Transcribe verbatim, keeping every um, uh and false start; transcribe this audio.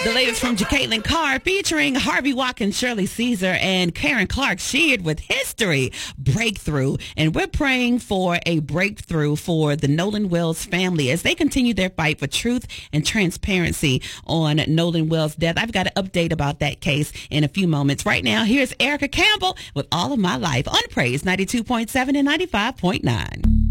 The latest from Jacaitlin Carr featuring Harvey Watkins, Shirley Caesar, and Karen Clark shared with History Breakthrough. And we're praying for a breakthrough for the Nolan Wells family as they continue their fight for truth and transparency on Nolan Wells' death. I've got an update about that case in a few moments. Right now, here's Erica Campbell with All of My Life on Praise ninety-two point seven and ninety-five point nine.